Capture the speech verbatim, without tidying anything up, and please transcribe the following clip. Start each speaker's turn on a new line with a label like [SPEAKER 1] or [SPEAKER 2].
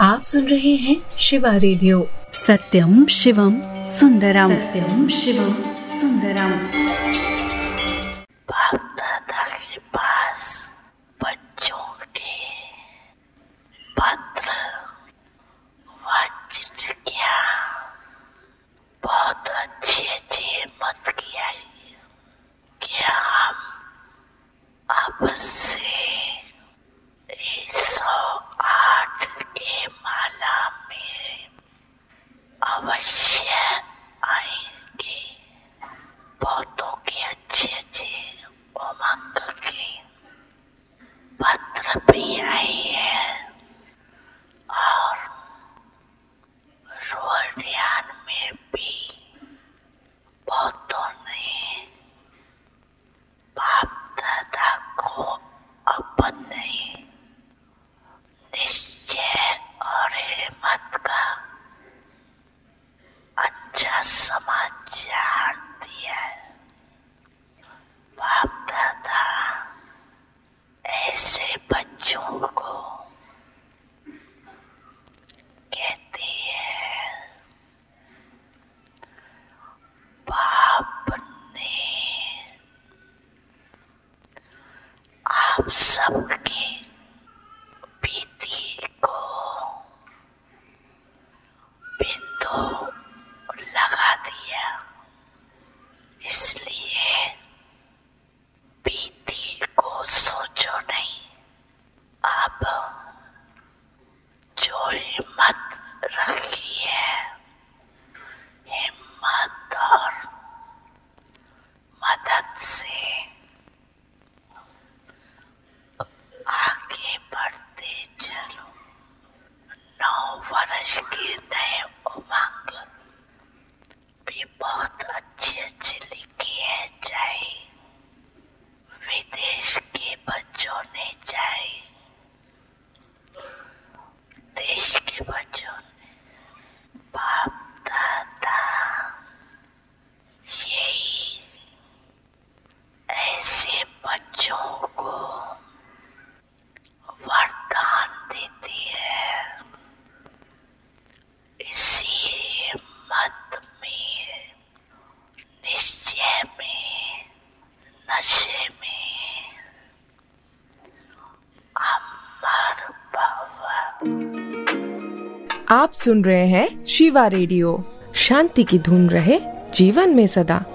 [SPEAKER 1] आप सुन रहे हैं शिवा रेडियो।
[SPEAKER 2] सत्यम शिवम सुंदरम, सत्यम शिवम सुंदरम।
[SPEAKER 3] बाप दादा के पास बच्चों के पत्र व चिट्ठियां बहुत अच्छे अच्छे मत किया कि हम आपस से एक सौ आठ के माला में अवश्य आएंगे। बहुतों के अच्छे अच्छे उमंग के पत्र भी आए हैं और रोडियान में भी बहुतों ने बाप दादा को अपने निश्चय और हिम्मत का अच्छा समाचार दिया है। बाप दादा ऐसे बच्चों को कहते हैं, बाप ने आप सबके बीती को बिंदु लगा दिया, इसलिए बीती को सोचो नहीं। अब जो हिम्मत रखी है, हिम्मत और मदद से आगे बढ़ते चलो। नौ वर्ष के नए उमंग भी बहुत अच्छे अच्छे लिखे हैं, चाहे विदेश के बच्चों ने चाहे देश के बच्चों ने। बाप दादा यही ऐसे बच्चों को वरदान देती है। इसी हिम्मत में, निश्चय में, नशे में अमर भव।
[SPEAKER 1] आप सुन रहे हैं शिवा रेडियो। शांति की धुन रहे जीवन में सदा।